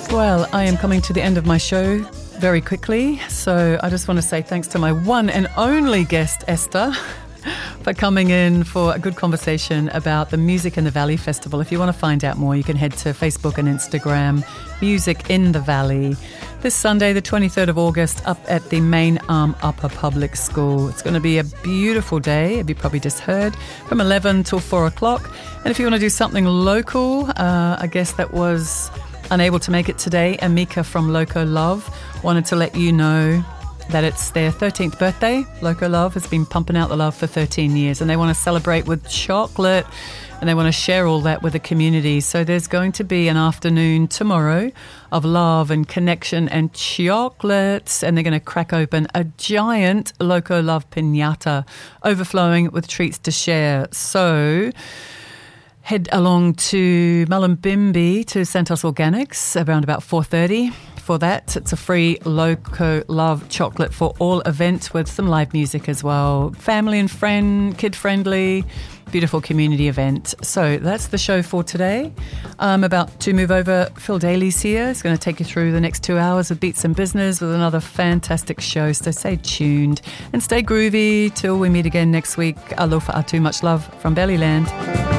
Well, I am coming to the end of my show very quickly, so I just want to say thanks to my one and only guest, Esther, for coming in for a good conversation about the Music in the Valley Festival. If you want to find out more, you can head to Facebook and Instagram, Music in the Valley. This Sunday, the 23rd of August, up at the Main Arm Upper Public School. It's going to be a beautiful day, as you probably just heard, from 11 till 4 o'clock. And if you want to do something local, a guest that was unable to make it today, Amika from Loco Love, wanted to let you know that it's their 13th birthday. Loco Love has been pumping out the love for 13 years, and they want to celebrate with chocolate, and they want to share all that with the community. So there's going to be an afternoon tomorrow of love and connection and chocolates, and they're going to crack open a giant Loco Love piñata overflowing with treats to share. So head along to Mullumbimby to Santos Organics around about 4:30. For that, it's a free Loco Love chocolate for all event with some live music as well. Family and friend, kid-friendly, beautiful community event. So that's the show for today. I'm about to move over. Phil Daly's here. He's going to take you through the next 2 hours of Beats and Business with another fantastic show. So stay tuned and stay groovy till we meet again next week. Alofa atu, much love from Bellyland.